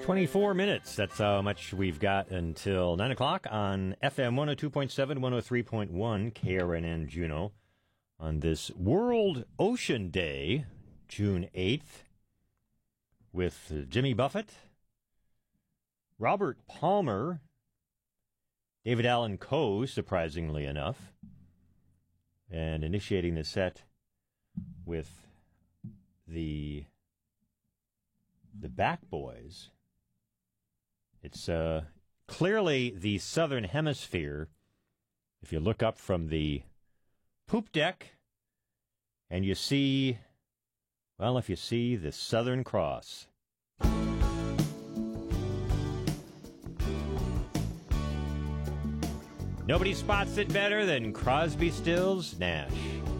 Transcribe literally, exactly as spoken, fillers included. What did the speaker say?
twenty-four minutes. That's how much we've got until nine o'clock on F M one oh two point seven, one oh three point one, K R N N Juneau, on this World Ocean Day, June eighth, with Jimmy Buffett, Robert Palmer, David Allan Coe, surprisingly enough, and initiating the set with the the Back Boys. It's uh, clearly the Southern Hemisphere. If you look up from the poop deck and you see, well, if you see the Southern Cross. Nobody spots it better than Crosby, Stills, Nash.